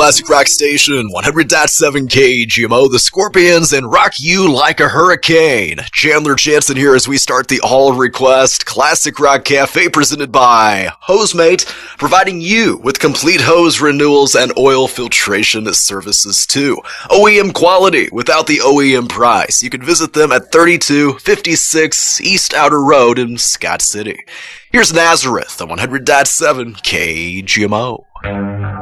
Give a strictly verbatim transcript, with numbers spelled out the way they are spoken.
Classic Rock Station, one hundred point seven K G M O, the Scorpions, and Rock You Like a Hurricane. Chandler Jansen here as we start the All Request Classic Rock Cafe presented by HoseMate, providing you with complete hose renewals and oil filtration services too. O E M quality without the O E M price. You can visit them at thirty-two fifty-six East Outer Road in Scott City. Here's Nazareth on one hundred point seven K G M O.